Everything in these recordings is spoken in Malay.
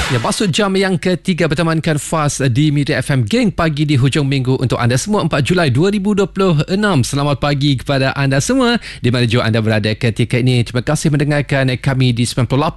Ya, masuk jam yang ketiga bertemankan Fas di Media FM Geng Pagi di hujung minggu untuk anda semua 4 Julai 2026. Selamat pagi kepada anda semua di mana jua anda berada ketika ini. Terima kasih mendengarkan kami di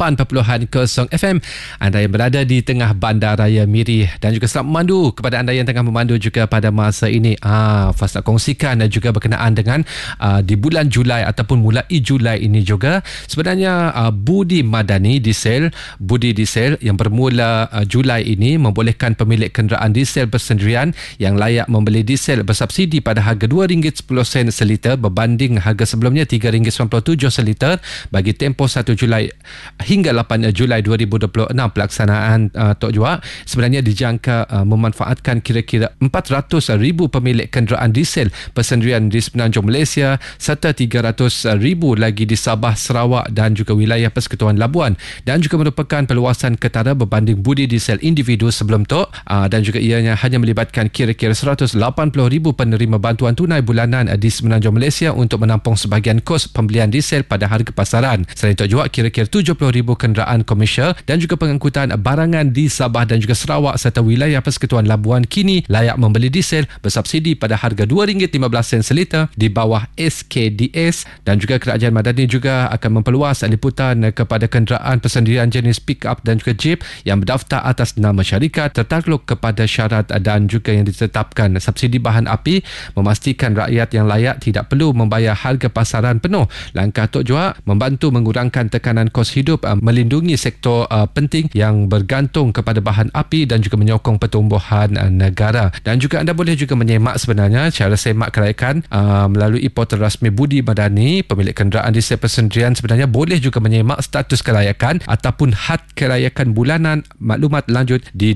98.0 FM. Anda yang berada di tengah Bandaraya Miri dan juga selamat memandu kepada anda yang tengah memandu juga pada masa ini. Fas nak kongsikan dan juga berkenaan dengan di bulan Julai ataupun mulai Julai ini juga sebenarnya Budi Madani Diesel yang bermula Julai ini membolehkan pemilik kenderaan diesel bersendirian yang layak membeli diesel bersubsidi pada harga RM2.10 seliter berbanding harga sebelumnya RM3.97 seliter bagi tempoh 1 Julai hingga 8 Julai 2026. Pelaksanaan Tok Juak sebenarnya dijangka memanfaatkan kira-kira 400,000 pemilik kenderaan diesel bersendirian di Semenanjung Malaysia serta 300,000 lagi di Sabah, Sarawak dan juga wilayah Persekutuan Labuan, dan juga merupakan perluasan ketara berbanding budi diesel individu sebelum tu, dan juga ianya hanya melibatkan kira-kira 180,000 penerima bantuan tunai bulanan di Semenanjung Malaysia untuk menampung sebahagian kos pembelian diesel pada harga pasaran. Selain itu juga kira-kira 70,000 kenderaan komersial dan juga pengangkutan barangan di Sabah dan juga Sarawak serta wilayah Persekutuan Labuan kini layak membeli diesel bersubsidi pada harga RM2.15 seliter di bawah SKDS, dan juga Kerajaan Madani juga akan memperluas liputan kepada kenderaan persendirian jenis pick-up dan juga jeep yang berdaftar atas nama syarikat tertakluk kepada syarat dan juga yang ditetapkan. Subsidi bahan api memastikan rakyat yang layak tidak perlu membayar harga pasaran penuh. Langkah Tok Juak membantu mengurangkan tekanan kos hidup, melindungi sektor penting yang bergantung kepada bahan api dan juga menyokong pertumbuhan negara. Dan juga anda boleh juga menyemak sebenarnya cara semak kelayakan melalui portal rasmi Budi Madani. Pemilik kenderaan diesel persendirian sebenarnya boleh juga menyemak status kelayakan ataupun had kelayakan bulanan. Maklumat lanjut di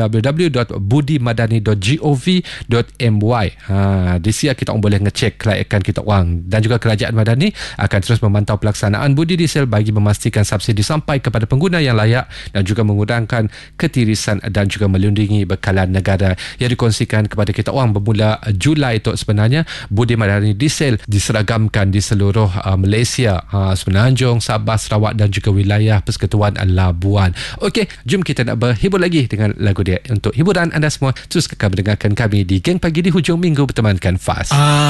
www.budimadani.gov.my. Di sini kita boleh ngecek kelayakan kita orang, dan juga Kerajaan Madani akan terus memantau pelaksanaan budi diesel bagi memastikan subsidi sampai kepada pengguna yang layak dan juga mengurangkan ketirisan dan juga melindungi bekalan negara yang dikongsikan kepada kita orang bermula Julai itu. Sebenarnya Budi Madani Diesel diseragamkan di seluruh Malaysia, Semenanjung, Sabah, Sarawak dan juga wilayah Persekutuan Labuan. Okey, jom kita nak berhibur lagi dengan lagu dia. Untuk hiburan anda semua, terus kekal mendengarkan kami di Geng Pagi di hujung minggu bertemankan Fas.